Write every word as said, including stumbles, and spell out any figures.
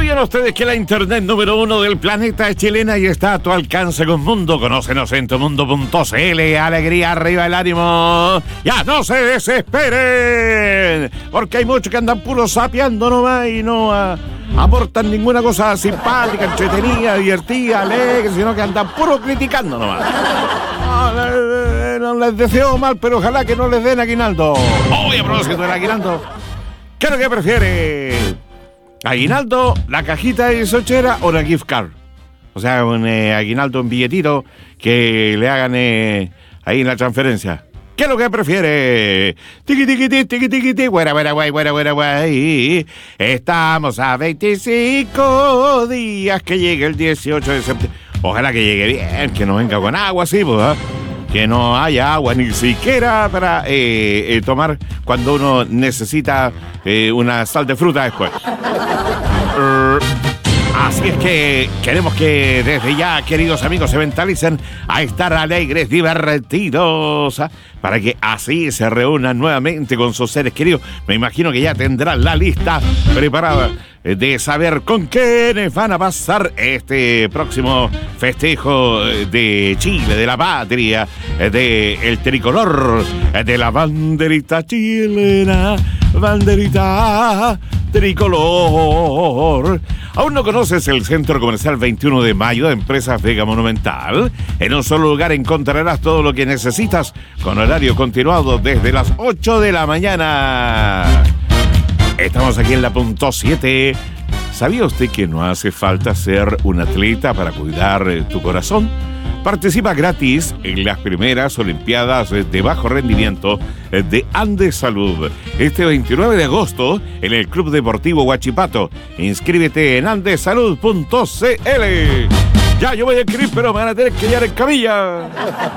¿Sabían ustedes que la internet número uno del planeta es chilena y está a tu alcance con Mundo? Conócenos en tu mundo punto c l. Alegría, arriba el ánimo. ¡Ya no se desesperen! Porque hay muchos que andan puro sapeando nomás y no uh, aportan ninguna cosa simpática, entretenida, divertida, alegre, sino que andan puro criticando nomás. No, no les deseo mal, pero ojalá que no les den aguinaldo. Hoy a propósito del aguinaldo, ¿qué es lo que prefiere? ¿Aguinaldo, la cajita de sochera o la gift card? O sea, un eh, aguinaldo en billetito que le hagan eh, ahí en la transferencia. ¿Qué es lo que prefiere? Tiki tiki tiki tiki tiki tiki, güera güera güey, güera güera güey. Estamos a veinticinco días que llegue el dieciocho de septiembre. Ojalá que llegue bien, que no venga con agua, sí, pues, ¿eh? Que no haya agua ni siquiera para eh, eh, tomar cuando uno necesita eh, una sal de fruta después. Uh, así es que queremos que desde ya, queridos amigos, se mentalicen a estar alegres, divertidos, ¿eh? Para que así se reúnan nuevamente con sus seres queridos. Me imagino que ya tendrán la lista preparada de saber con quiénes van a pasar este próximo festejo de Chile, de la patria, de el tricolor, de la banderita chilena, banderita tricolor. ¿Aún no conoces el Centro Comercial veintiuno de mayo de Empresas Vega Monumental? En un solo lugar encontrarás todo lo que necesitas con horario continuado desde las ocho de la mañana. Estamos aquí en la punto siete. ¿Sabía usted que no hace falta ser un atleta para cuidar eh, tu corazón? Participa gratis en las primeras Olimpiadas de bajo rendimiento de Andes Salud. Este veintinueve de agosto en el Club Deportivo Huachipato. Inscríbete en andes salud punto c l. Ya, yo voy a escribir, pero me van a tener que llevar en camilla.